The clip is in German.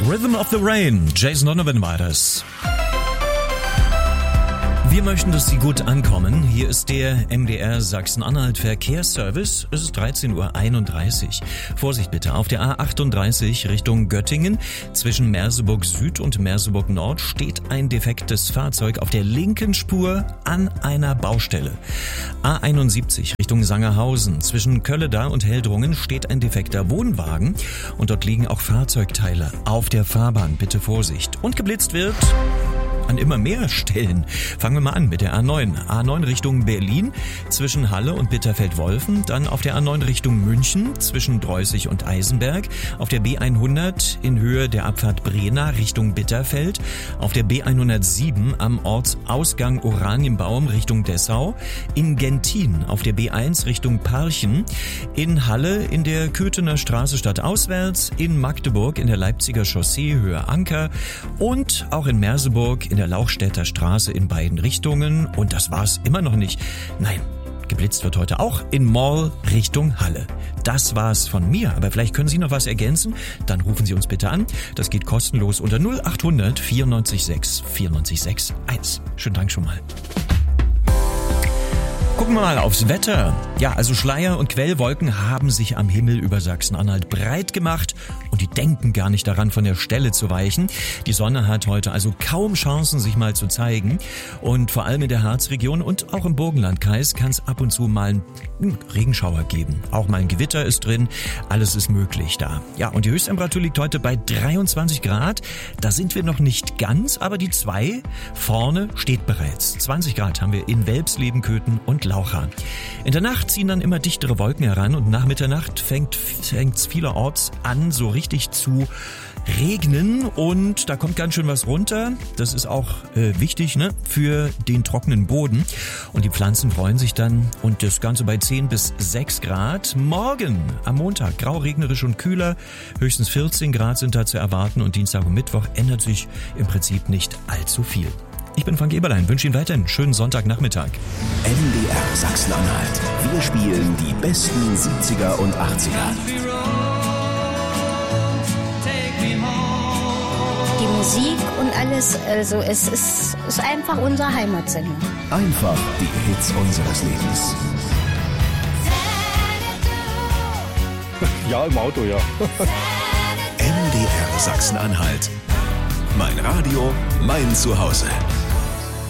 Rhythm of the Rain, Jason Donovan war das. Wir möchten, dass Sie gut ankommen. Hier ist der MDR Sachsen-Anhalt Verkehrsservice. Es ist 13:31 Uhr. Vorsicht bitte, auf der A38 Richtung Göttingen zwischen Merseburg Süd und Merseburg Nord steht ein defektes Fahrzeug auf der linken Spur an einer Baustelle. A71 Richtung Sangerhausen zwischen Kölledal und Heldrungen steht ein defekter Wohnwagen und dort liegen auch Fahrzeugteile auf der Fahrbahn. Bitte Vorsicht. Und geblitzt wird an immer mehr Stellen. Fangen wir mal an mit der A9. A9 Richtung Berlin zwischen Halle und Bitterfeld-Wolfen. Dann auf der A9 Richtung München zwischen Dreußig und Eisenberg. Auf der B100 in Höhe der Abfahrt Brena Richtung Bitterfeld. Auf der B107 am Ortsausgang Oranienbaum Richtung Dessau. In Gentin auf der B1 Richtung Parchen. In Halle in der Köthener Straße stadtauswärts. In Magdeburg in der Leipziger Chaussee Höhe Anker. Und auch in Merseburg in der Lauchstädter Straße in beiden Richtungen. Und das war's immer noch nicht. Nein, geblitzt wird heute auch in Mall Richtung Halle. Das war's von mir. Aber vielleicht können Sie noch was ergänzen? Dann rufen Sie uns bitte an. Das geht kostenlos unter 0800 94 6 94 6 1. Schönen Dank schon mal. Gucken wir mal aufs Wetter. Ja, also Schleier und Quellwolken haben sich am Himmel über Sachsen-Anhalt breit gemacht und die denken gar nicht daran, von der Stelle zu weichen. Die Sonne hat heute also kaum Chancen, sich mal zu zeigen. Und vor allem in der Harzregion und auch im Burgenlandkreis kann es ab und zu mal einen Regenschauer geben. Auch mal ein Gewitter ist drin. Alles ist möglich da. Ja, und die Höchsttemperatur liegt heute bei 23 Grad. Da sind wir noch nicht ganz, aber die 2 vorne steht bereits. 20 Grad haben wir in Welpsleben, Köthen und Laucha. In der Nacht ziehen dann immer dichtere Wolken heran und nach Mitternacht fängt's vielerorts an, so richtig zu regnen und da kommt ganz schön was runter. Das ist auch wichtig, ne, für den trockenen Boden. Und die Pflanzen freuen sich dann und das Ganze bei 10 bis 6 Grad. Morgen am Montag grau, regnerisch und kühler. Höchstens 14 Grad sind da zu erwarten und Dienstag und Mittwoch ändert sich im Prinzip nicht allzu viel. Ich bin Frank Eberlein, wünsche Ihnen weiterhin einen schönen Sonntagnachmittag. MDR Sachsen-Anhalt. Wir spielen die besten 70er und 80er. Die Musik und alles, also es ist einfach unsere Heimatsendung. Einfach die Hits unseres Lebens. Ja, im Auto, ja. MDR Sachsen-Anhalt. Mein Radio, mein Zuhause.